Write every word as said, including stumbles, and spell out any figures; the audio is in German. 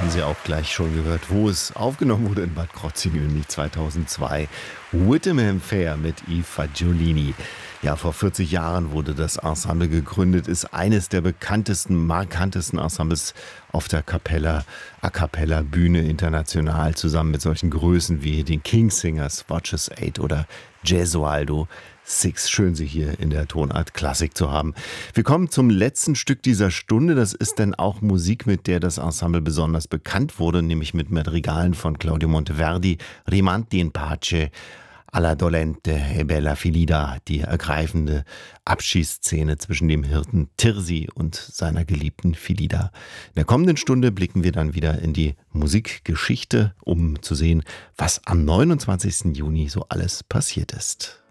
Haben Sie auch gleich schon gehört, wo es aufgenommen wurde in Bad Krozingen, nämlich zweitausendzwei. Whittingham Fair mit Yves Fagiolini. Ja, vor vierzig Jahren wurde das Ensemble gegründet, ist eines der bekanntesten, markantesten Ensembles auf der Capella, A Cappella Bühne international, zusammen mit solchen Größen wie den Kingsingers, Watches Eight oder Gesualdo Six. Schön, Sie hier in der Tonart Klassik zu haben. Wir kommen zum letzten Stück dieser Stunde. Das ist dann auch Musik, mit der das Ensemble besonders bekannt wurde, nämlich mit Madrigalen von Claudio Monteverdi, Rimanti in Pace, Alla dolente e bella Filida, die ergreifende Abschiedsszene zwischen dem Hirten Tirsi und seiner geliebten Filida. In der kommenden Stunde blicken wir dann wieder in die Musikgeschichte, um zu sehen, was am neunundzwanzigsten Juni so alles passiert ist.